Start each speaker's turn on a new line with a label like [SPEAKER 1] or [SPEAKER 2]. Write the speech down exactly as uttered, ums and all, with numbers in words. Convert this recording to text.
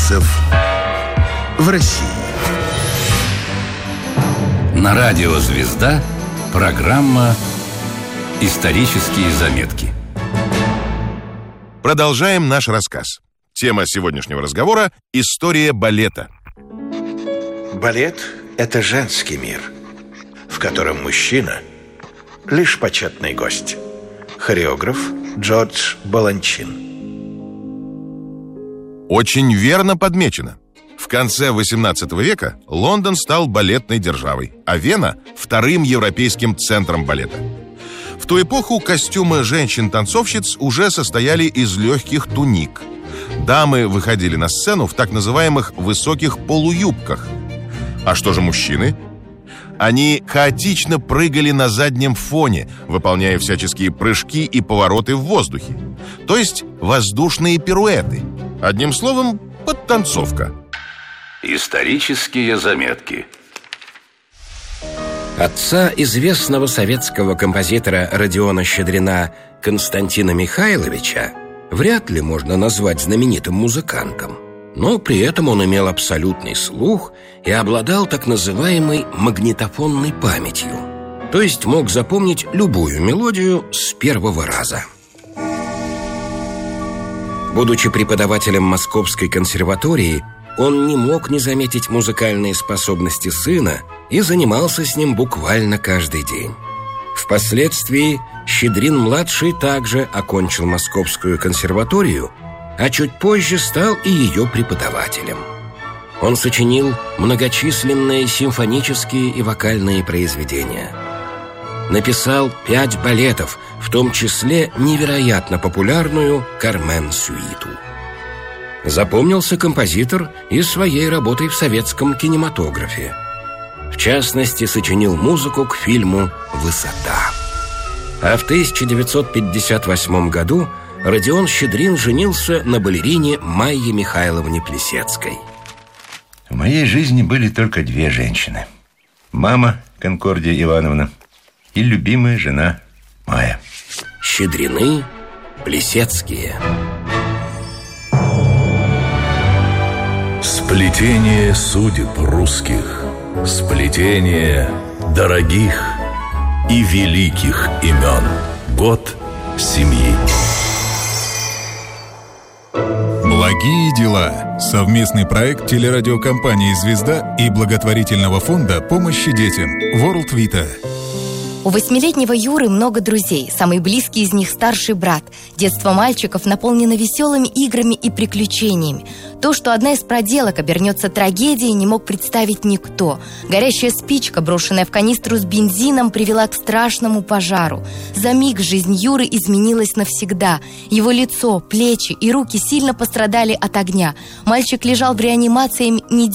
[SPEAKER 1] танцев в России.
[SPEAKER 2] На радио «Звезда» программа «Исторические заметки».
[SPEAKER 3] Продолжаем наш рассказ. Тема сегодняшнего разговора – история балета.
[SPEAKER 4] Балет – это женский мир, в котором мужчина – лишь почетный гость. Хореограф Джордж Баланчин.
[SPEAKER 3] Очень верно подмечено. В конце восемнадцатого века Лондон стал балетной державой, а Вена – вторым европейским центром балета. В ту эпоху костюмы женщин-танцовщиц уже состояли из легких туник. Дамы выходили на сцену в так называемых высоких полуюбках. А что же мужчины? Они хаотично прыгали на заднем фоне, выполняя всяческие прыжки и повороты в воздухе. То есть воздушные пируэты. Одним словом, подтанцовка.
[SPEAKER 2] Исторические заметки.
[SPEAKER 5] Отца известного советского композитора Родиона Щедрина Константина Михайловича вряд ли можно назвать знаменитым музыкантом, но при этом он имел абсолютный слух и обладал так называемой магнитофонной памятью, то есть мог запомнить любую мелодию с первого раза. Будучи преподавателем Московской консерватории, он не мог не заметить музыкальные способности сына и занимался с ним буквально каждый день. Впоследствии Щедрин-младший также окончил Московскую консерваторию, а чуть позже стал и ее преподавателем. Он сочинил многочисленные симфонические и вокальные произведения. Написал пять балетов, в том числе невероятно популярную «Кармен-сюиту». Запомнился композитор и своей работой в советском кинематографе. В частности, сочинил музыку к фильму «Высота». А в тысяча девятьсот пятьдесят восьмом году Родион Щедрин женился на балерине Майе Михайловне Плисецкой.
[SPEAKER 6] В моей жизни были только две женщины. Мама Конкордия Ивановна и любимая жена Майя.
[SPEAKER 5] Щедрины, Плисецкие.
[SPEAKER 7] Сплетение судеб русских, сплетение дорогих и великих имен. Год семьи.
[SPEAKER 8] Благие дела. Совместный проект телерадиокомпании «Звезда» и благотворительного фонда помощи детям World Vita.
[SPEAKER 9] У восьмилетнего Юры много друзей. Самый близкий из них – старший брат. Детство мальчиков наполнено веселыми играми и приключениями. То, что одна из проделок обернется трагедией, не мог представить никто. Горящая спичка, брошенная в канистру с бензином, привела к страшному пожару. За миг жизнь Юры изменилась навсегда. Его лицо, плечи и руки сильно пострадали от огня. Мальчик лежал в реанимации неделю.